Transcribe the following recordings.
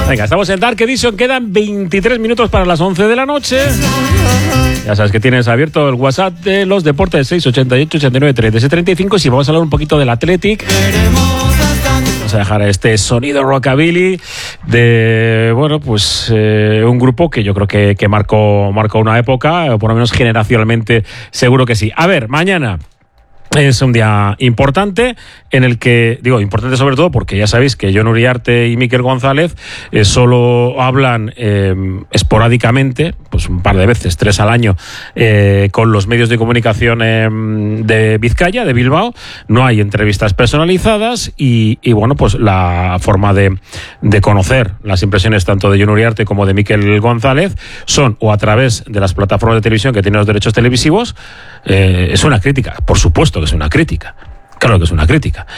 Venga, estamos en Dark Edition, quedan 23 minutos para las 11 de la noche. Ya sabes que tienes abierto el WhatsApp de los deportes, 688 89 36 35. Si vamos a hablar un poquito del Athletic, vamos a dejar este sonido rockabilly de, bueno, pues un grupo que yo creo que marcó una época, o por lo menos generacionalmente seguro que sí. A ver, mañana es un día importante en el que, digo, importante sobre todo porque ya sabéis que Jon Uriarte y Mikel González solo hablan esporádicamente, pues un par de veces, 3 al año, con los medios de comunicación de Vizcaya, de Bilbao. No hay entrevistas personalizadas y bueno, pues la forma de conocer las impresiones tanto de Jon Uriarte como de Mikel González son o a través de las plataformas de televisión que tienen los derechos televisivos. Es una crítica, por supuesto que es una crítica. Claro que es una crítica.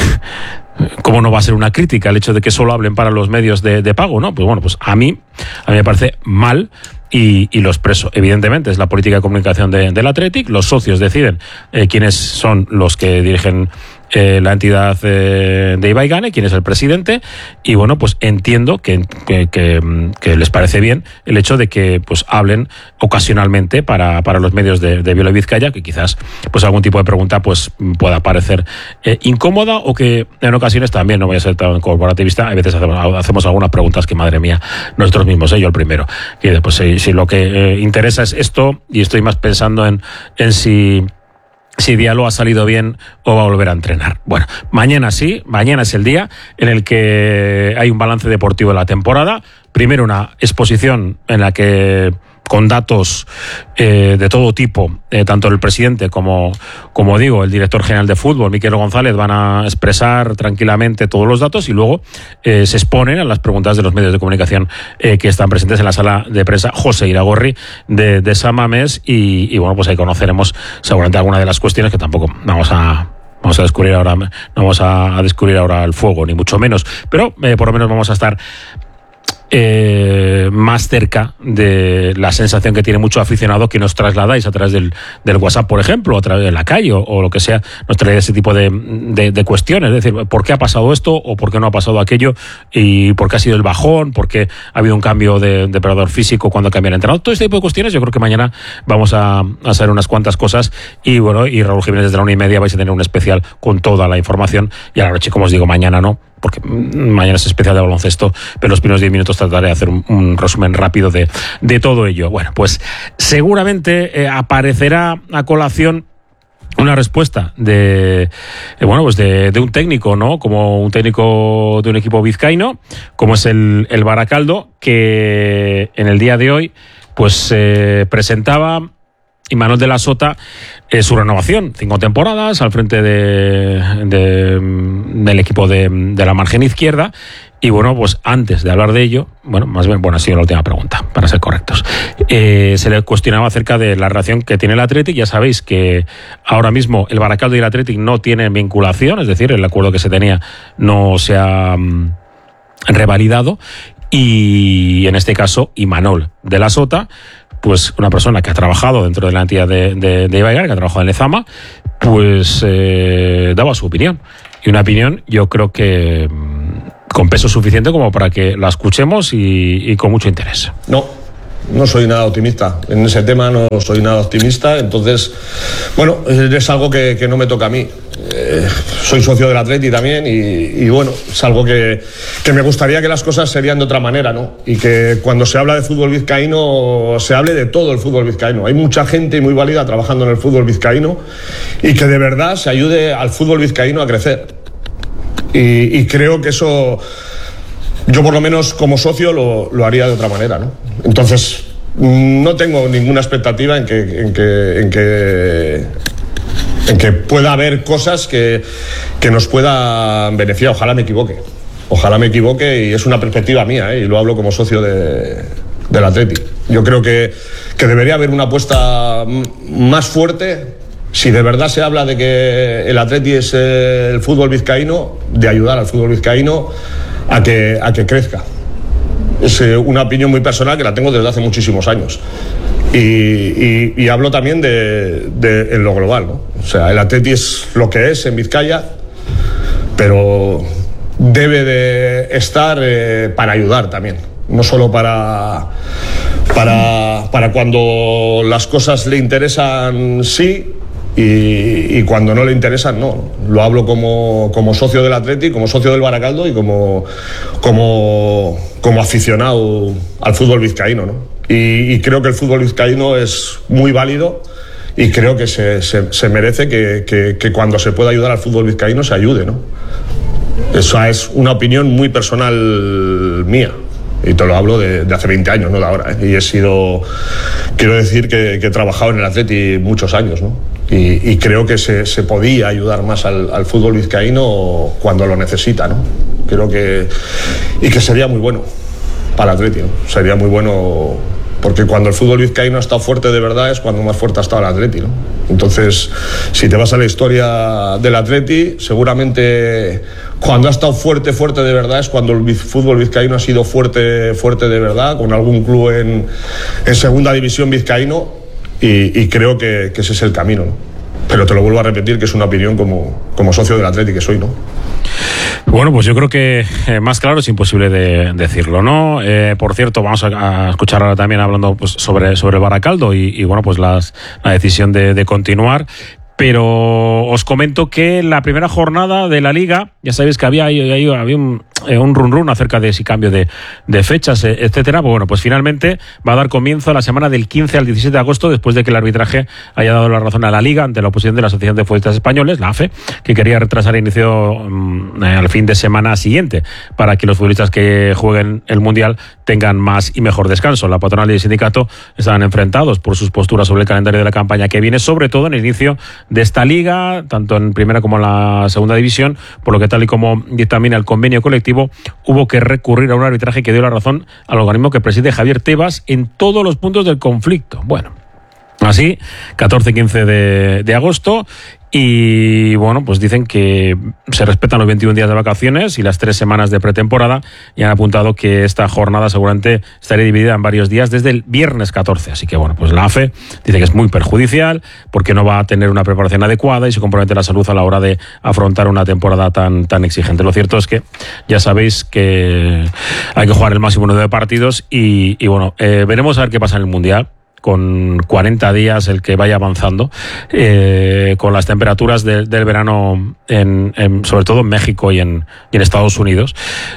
¿Cómo no va a ser una crítica el hecho de que solo hablen para los medios de pago, no? Pues bueno, pues a mí me parece mal y lo expreso. Evidentemente es la política de comunicación del Athletic. Los socios deciden quiénes son los que dirigen la entidad de Ibaigane, quién es el presidente, y bueno, pues entiendo que les parece bien el hecho de que pues hablen ocasionalmente para los medios de Viola y Vizcaya, que quizás pues algún tipo de pregunta pues pueda parecer incómoda, o que en ocasiones también no voy a ser tan corporativista. A veces hacemos algunas preguntas que, madre mía, nosotros mismos, yo el primero, y después si lo que interesa es esto, y estoy más pensando en si Diallo ha salido bien o va a volver a entrenar. Bueno, mañana sí, mañana es el día en el que hay un balance deportivo de la temporada. Primero una exposición en la que, con datos de todo tipo, tanto el presidente como digo, el director general de fútbol, Mikel González, van a expresar tranquilamente todos los datos y luego se exponen a las preguntas de los medios de comunicación que están presentes en la sala de prensa José Iragorri de San Mamés y bueno, pues ahí conoceremos seguramente alguna de las cuestiones que tampoco vamos a descubrir ahora, no vamos a descubrir ahora el fuego, ni mucho menos, pero por lo menos vamos a estar más cerca de la sensación que tiene mucho aficionado que nos trasladáis a través del WhatsApp, por ejemplo, o a través de la calle o lo que sea, nos trae ese tipo de cuestiones, es decir, ¿por qué ha pasado esto o por qué no ha pasado aquello? ¿Y por qué ha sido el bajón? ¿Por qué ha habido un cambio de preparador físico cuando cambia el entrenador? Todo este tipo de cuestiones. Yo creo que mañana vamos a saber unas cuantas cosas y bueno, y Raúl Jiménez desde la 1:30 vais a tener un especial con toda la información, y a la noche, como os digo, mañana no, porque mañana es especial de baloncesto, pero los primeros 10 minutos trataré de hacer un resumen rápido de todo ello. Bueno, pues seguramente aparecerá a colación una respuesta de un técnico, ¿no? Como un técnico de un equipo vizcaíno, como es el Baracaldo, que en el día de hoy pues presentaba Imanol de la Sota su renovación, 5 temporadas al frente del equipo de la margen izquierda. Y bueno, pues antes de hablar de ello, ha sido la última pregunta, para ser correctos. Se le cuestionaba acerca de la relación que tiene el Athletic. Ya sabéis que ahora mismo el Baracaldo y el Athletic no tienen vinculación, es decir, el acuerdo que se tenía no se ha revalidado. Y en este caso, Imanol de la Sota, pues una persona que ha trabajado dentro de la entidad de Ibaigane, que ha trabajado en Lezama, pues daba su opinión. Y una opinión, yo creo que con peso suficiente como para que la escuchemos y con mucho interés. No soy nada optimista. En ese tema no soy nada optimista. Entonces, bueno, es algo que no me toca a mí. Soy socio del Atleti también y bueno, es algo que me gustaría que las cosas serían de otra manera, ¿no? Y que cuando se habla de fútbol vizcaíno se hable de todo el fútbol vizcaíno. Hay mucha gente muy válida trabajando en el fútbol vizcaíno y que de verdad se ayude al fútbol vizcaíno a crecer. Y creo que eso, yo por lo menos como socio lo haría de otra manera, ¿no? Entonces no tengo ninguna expectativa en que pueda haber cosas que nos puedan beneficiar. Ojalá me equivoque y es una perspectiva mía, y lo hablo como socio del Athletic. Yo creo que debería haber una apuesta más fuerte. Si de verdad se habla de que el Athletic es el fútbol vizcaíno, de ayudar al fútbol vizcaíno a que crezca. Es una opinión muy personal que la tengo desde hace muchísimos años. Y hablo también en lo global, ¿no? O sea, el Athletic es lo que es en Vizcaya, pero debe de estar para ayudar también, no solo para cuando las cosas le interesan, sí, y cuando no le interesan, no. Lo hablo como socio del Atleti, como socio del Baracaldo y como aficionado al fútbol vizcaíno, ¿no? Y creo que el fútbol vizcaíno es muy válido y creo que se merece que cuando se pueda ayudar al fútbol vizcaíno se ayude, ¿no? Esa es una opinión muy personal mía. Y te lo hablo de hace 20 años, no de ahora, ¿eh? Y quiero decir que he trabajado en el Atleti muchos años, ¿no? Y creo que se podía ayudar más al fútbol vizcaíno cuando lo necesita, ¿no? Creo que sería muy bueno para el Atleti, ¿no? Sería muy bueno, porque cuando el fútbol vizcaíno ha estado fuerte de verdad es cuando más fuerte ha estado el Atleti, ¿no? Entonces, si te vas a la historia del Atleti, seguramente cuando ha estado fuerte de verdad es cuando el fútbol vizcaíno ha sido fuerte de verdad, con algún club en segunda división vizcaíno, y creo que ese es el camino, ¿no? Pero te lo vuelvo a repetir, que es una opinión como socio del Atleti que soy, ¿no? Bueno, pues yo creo que más claro es imposible de decirlo, ¿no? Por cierto, vamos a escuchar ahora también hablando pues, sobre el Baracaldo y bueno, pues la decisión de continuar. Pero os comento que la primera jornada de la Liga, ya sabéis que había un run acerca de si cambio de fechas, etcétera. Bueno, pues finalmente va a dar comienzo a la semana del 15 al 17 de agosto, después de que el arbitraje haya dado la razón a la Liga ante la oposición de la Asociación de Futbolistas Españoles, la AFE, que quería retrasar el inicio al fin de semana siguiente para que los futbolistas que jueguen el Mundial tengan más y mejor descanso. La patronal y el sindicato estaban enfrentados por sus posturas sobre el calendario de la campaña que viene, sobre todo en el inicio de esta liga, tanto en primera como en la segunda división, por lo que tal y como dictamina el convenio colectivo, hubo que recurrir a un arbitraje que dio la razón al organismo que preside Javier Tebas en todos los puntos del conflicto. Bueno, así, 14-15 de agosto, y bueno, pues dicen que se respetan los 21 días de vacaciones y las 3 semanas de pretemporada, y han apuntado que esta jornada seguramente estaría dividida en varios días desde el viernes 14, así que bueno, pues la AFE dice que es muy perjudicial porque no va a tener una preparación adecuada y se compromete la salud a la hora de afrontar una temporada tan exigente. Lo cierto es que ya sabéis que hay que jugar el máximo número de partidos y bueno, veremos a ver qué pasa en el Mundial, con 40 días el que vaya avanzando, con las temperaturas del verano sobre todo en México y en Estados Unidos,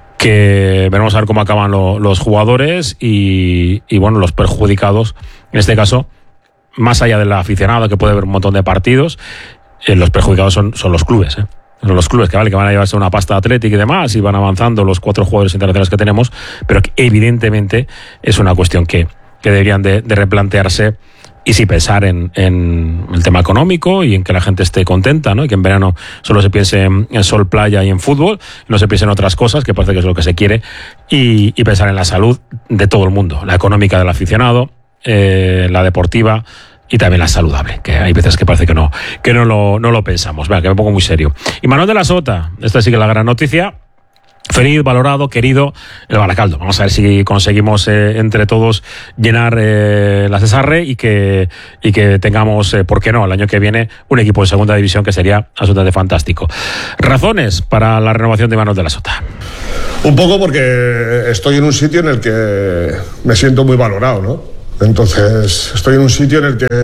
que veremos a ver cómo acaban los jugadores y bueno, los perjudicados, en este caso, más allá del aficionado, que puede ver un montón de partidos, los perjudicados son los clubes, Son los clubes que van a llevarse una pasta atlética y demás, y van avanzando los 4 jugadores internacionales que tenemos, pero que evidentemente es una cuestión que deberían de replantearse y sí pensar en el tema económico y en que la gente esté contenta, ¿no? Y que en verano solo se piense en sol, playa y en fútbol, no se piense en otras cosas, que parece que es lo que se quiere, y pensar en la salud de todo el mundo, la económica del aficionado, la deportiva y también la saludable, que hay veces que parece que no lo pensamos. Venga, que me pongo muy serio. Y Manuel de la Sota, esta sí que es la gran noticia. Feliz, valorado, querido el Baracaldo. Vamos a ver si conseguimos entre todos llenar la Cesarre y que tengamos, ¿por qué no?, el año que viene un equipo de segunda división, que sería absolutamente fantástico. Razones para la renovación de Manuel de la Sota. Un poco porque estoy en un sitio en el que me siento muy valorado, ¿no? Entonces estoy en un sitio en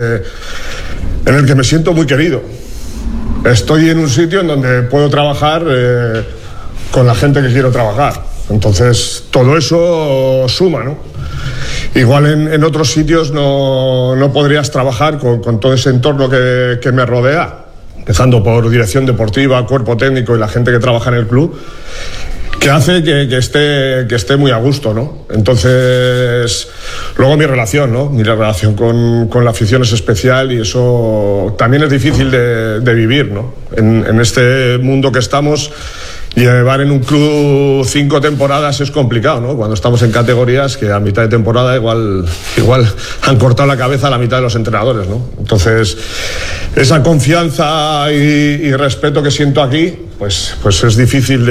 el que me siento muy querido. Estoy en un sitio en donde puedo trabajar con la gente que quiero trabajar. Entonces todo eso suma, ¿no? Igual en otros sitios no podrías trabajar con todo ese entorno que me rodea, empezando por dirección deportiva, cuerpo técnico y la gente que trabaja en el club, que hace que esté muy a gusto, ¿no? Entonces, luego mi relación, ¿no? Mi relación con la afición es especial, y eso también es difícil de vivir, ¿no? En este mundo que estamos, llevar en un club 5 temporadas es complicado, ¿no? Cuando estamos en categorías que a mitad de temporada igual han cortado la cabeza a la mitad de los entrenadores, ¿no? Entonces, esa confianza y respeto que siento aquí, pues es difícil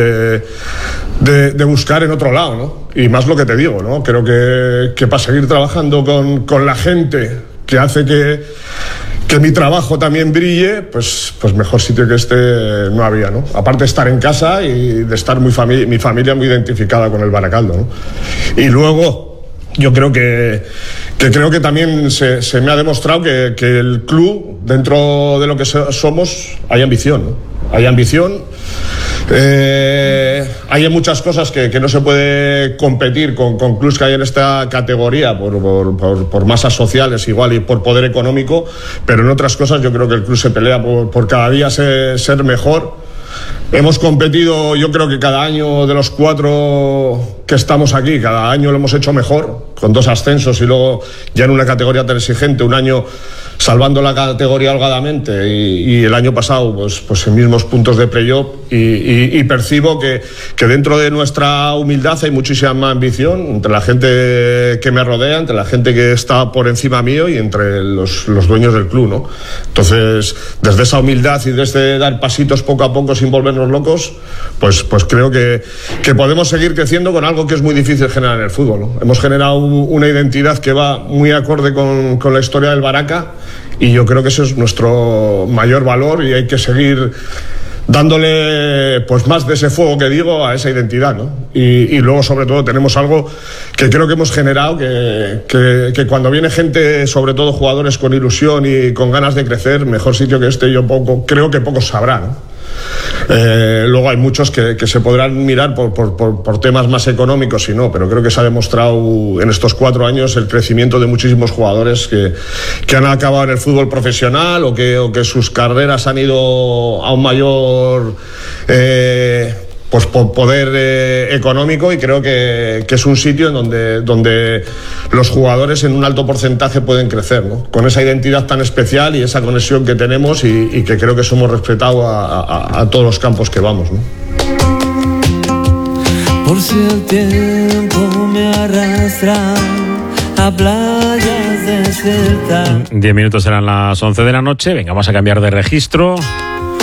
de buscar en otro lado, ¿no? Y más lo que te digo, ¿no? Creo que para seguir trabajando con la gente que hace mi trabajo también brille, pues mejor sitio que este no había, ¿no? Aparte de estar en casa y de estar mi familia muy identificada con el Baracaldo, ¿no? Y luego yo creo que también se me ha demostrado que el club, dentro de lo que somos, hay ambición, ¿no? Hay ambición. Hay muchas cosas que no se puede competir con clubes que hay en esta categoría por masas sociales igual y por poder económico, pero en otras cosas yo creo que el club se pelea por cada día ser mejor. Hemos competido, yo creo que cada año de los 4 que estamos aquí, cada año lo hemos hecho mejor, con 2 ascensos y luego ya en una categoría tan exigente, un año salvando la categoría holgadamente y el año pasado pues en mismos puntos de playoff y percibo que dentro de nuestra humildad hay muchísima ambición entre la gente que me rodea, entre la gente que está por encima mío y entre los dueños del club, ¿no? Entonces, desde esa humildad y desde dar pasitos poco a poco sin volvernos locos, pues creo que podemos seguir creciendo con algo que es muy difícil generar en el fútbol, ¿no? Hemos generado una identidad que va muy acorde con la historia del Baraca y yo creo que ese es nuestro mayor valor y hay que seguir dándole pues más de ese fuego que digo a esa identidad, ¿no? Y luego sobre todo tenemos algo que creo que hemos generado que cuando viene gente, sobre todo jugadores con ilusión y con ganas de crecer, mejor sitio que este creo que pocos sabrán, ¿no? Luego hay muchos que se podrán mirar por temas más económicos y no, pero creo que se ha demostrado en estos 4 años el crecimiento de muchísimos jugadores que han acabado en el fútbol profesional o que sus carreras han ido a un mayor pues poder económico y creo que es un sitio en donde los jugadores en un alto porcentaje pueden crecer, ¿no? Con esa identidad tan especial y esa conexión que tenemos y que creo que somos respetados a todos los campos que vamos, ¿no? Por si el tiempo me arrastra a playas desiertas. 10 minutos serán las 11 de la noche. Venga, vamos a cambiar de registro.